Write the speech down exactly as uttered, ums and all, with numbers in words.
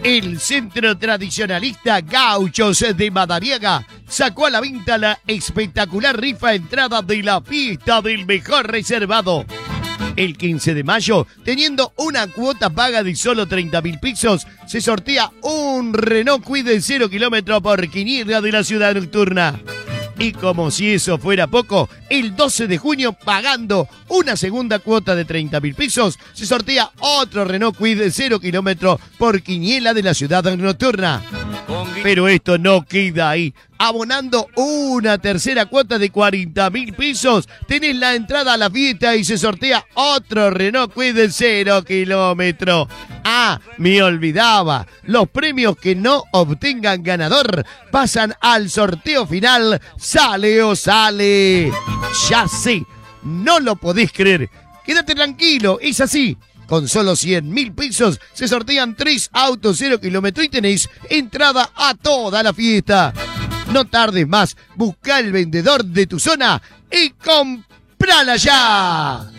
El Centro Tradicionalista Gauchos de Madariaga sacó a la venta la espectacular rifa entrada de la fiesta del mejor reservado. El quince de mayo, teniendo una cuota paga de solo treinta mil pesos, se sortea un Renault Kwid de cero kilómetros por quiniela de la ciudad nocturna. Y como si eso fuera poco, el doce de junio, pagando una segunda cuota de treinta mil pesos, se sortea otro Renault Kwid de cero kilómetros por quiniela de la ciudad nocturna. Pero esto no queda ahí. Abonando una tercera cuota de cuarenta mil pesos, tenés la entrada a la fiesta y se sortea otro Renault Kwid de cero kilómetros. Ah, me olvidaba. Los premios que no obtengan ganador pasan al sorteo final. ¡Sale o sale! Ya sé, no lo podés creer. Quédate tranquilo, es así. Con solo cien mil pesos se sortean tres autos cero kilómetros y tenéis entrada a toda la fiesta. No tardes más, busca el vendedor de tu zona y comprala ya.